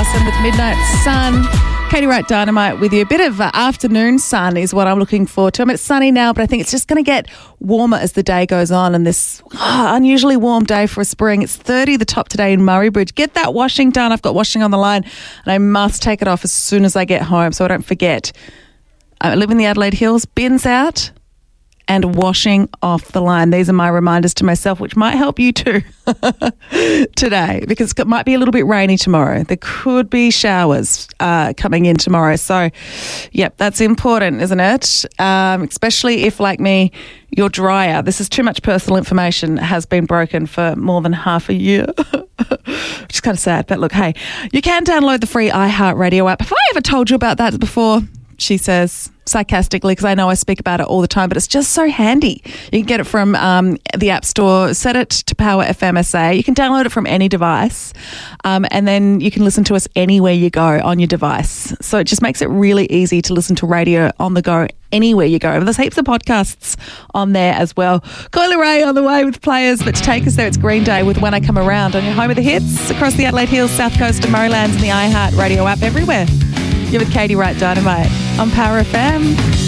Larson with Midnight Sun. Katie Wright Dynamite with you. A bit of afternoon sun is what I'm looking forward to. I mean, it's sunny now, but I think it's just going to get warmer as the day goes on. And this unusually warm day for a spring. It's 30, the top today in Murray Bridge. Get that washing done. I've got washing on the line and I must take it off as soon as I get home so I don't forget. I live in the Adelaide Hills. Bins out and washing off the line. These are my reminders to myself, which might help you too today, because it might be a little bit rainy tomorrow. There could be showers coming in tomorrow. So, yep, that's important, isn't it? Especially if, like me, your dryer, this is too much personal information, has been broken for more than half a year. Which is kind of sad. But look, hey, you can download the free iHeartRadio app. Have I ever told you about that before? She says sarcastically, because I know I speak about it all the time, but it's just so handy. You can get it from the App Store, set it to Power FMSA. You can download it from any device, and then you can listen to us anywhere you go on your device. So it just makes it really easy to listen to radio on the go anywhere you go. There's heaps of podcasts on there as well. Coyle Ray on the way with Players, but to take us there, it's Green Day with When I Come Around on your home of the hits across the Adelaide Hills, South Coast and Murraylands, and the iHeart Radio app everywhere. You're with Katie Wright Dynamite on Power FM.